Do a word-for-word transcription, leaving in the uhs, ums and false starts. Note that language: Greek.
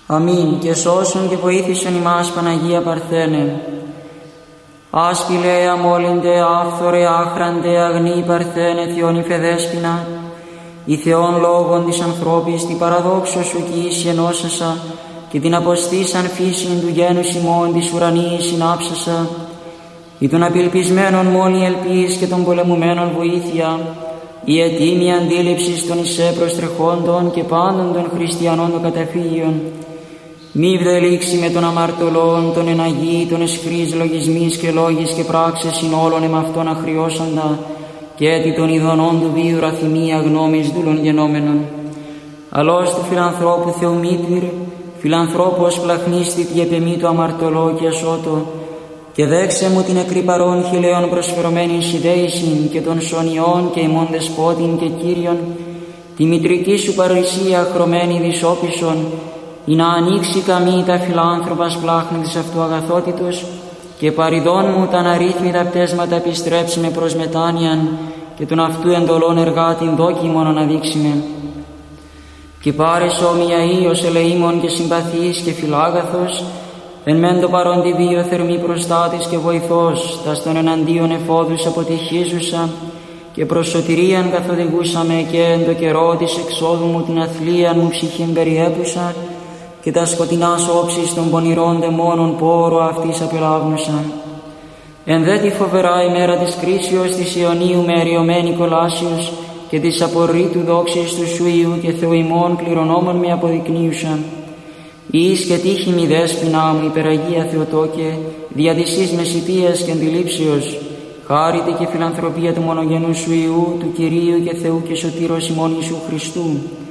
Αμήν. Και σώσον και βοήθησον ημάς, Παναγία Παρθένε. Άσπηλε, αμόλυντε, άφθορε, άχραντε, αγνή Παρθένε, Θεόν υφεδέσποινα, η Θεόν λόγων της ανθρώπης, την παραδόξο σου κι ίση ενώσασα, και την αποστήσαν φύσιν του γένους ημών της ουρανής συνάψασα, ή των απελπισμένων μόνη ελπίς και των πολεμουμένων βοήθεια, η ετοίμη αντίληψης των εισέ προστρεχόντων και πάντων των χριστιανών των καταφύγιων. Μη βδελήξει με των αμαρτωλών, των εναγεί, των εσχρής λογισμής και λόγης και πράξες in όλων εμαυτών αχριώσαντα, και έτι των ειδονών του βίου ραθυμία γνώμης δούλων γενόμενων. Αλώς του φιλανθρώπου Θεομήτυρ, φιλανθρώπος πλαχνίστη επεμή του αμαρτωλό και ασώτο, και δέξε μου την νεκρή παρών χιλέων προσφερωμένην συνδέησιν και των σωνιών και ημών δεσπότην και Κύριον, τη μητρική σου παρουσία χρωμένη δυσόπισον, ή να ανοίξει καμή τα φιλάνθρωπας πλάχνη της αυτού αγαθότητος, και παριδών μου τα αναρρύθμιτα πτέσματα επιστρέψιμε προς μετάνοιαν, και τον αυτού εντολών εργάτην δόκιμον αναδείξιμε. Και πάρες όμοια ίος ελεήμων και συμπαθής και φιλάγαθος, εν μεν το παρόν τη βίο θερμή προστάτης και βοηθός, τας των εναντίον εφόδους αποτυχίζουσα, και προς σωτηρίαν καθοδηγούσαμε, και εν το καιρό της εξόδου μου την αθλίαν μου ψυχήν περιέπουσα, και τα σκοτεινάς όψεις των πονηρών δαιμόνων πόρο αυτής απελάβνουσα. Εν δε τη φοβερά ημέρα της κρίσεως της Ιωνίου με εριωμένη κολάσιος, και της απορρίτου δόξης του σου Υιού και Θεού ημών κληρονόμων με αποδεικνύουσα. Εις και τύχη μη δέσποινά μου υπεραγία Θεοτόκε, δια της εις μεσητείας και αντιλήψεως, χάρητε και φιλανθρωπία του μονογενού σου Υιού, του Κυρίου και Θεού και Σωτήρος ημών Ιησού Χριστού,